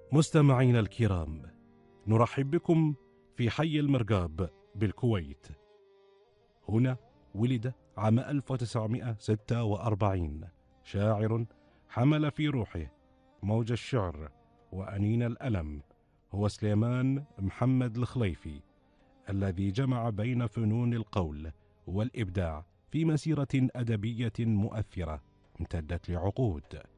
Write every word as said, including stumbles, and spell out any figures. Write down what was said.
مستمعينا الكرام، نرحب بكم في حي المرقاب بالكويت. هنا ولد عام ألف وتسعمائة وستة وأربعين شاعر حمل في روحه موج الشعر وأنين الألم، هو سليمان محمد الخليفي، الذي جمع بين فنون القول والإبداع في مسيرة أدبية مؤثرة امتدت لعقود.